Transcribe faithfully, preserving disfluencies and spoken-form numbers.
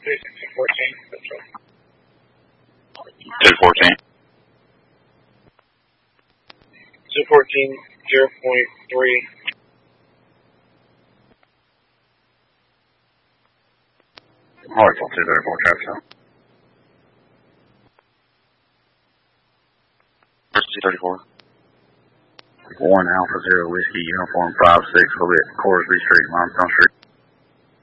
two fourteen. two fourteen. two fourteen, zero point three. Alright, two thirty-four, traffic zone. two thirty-four. one Alpha Zero Whiskey, Uniform five six, Lafayette, Corsby Street, Limestone Street.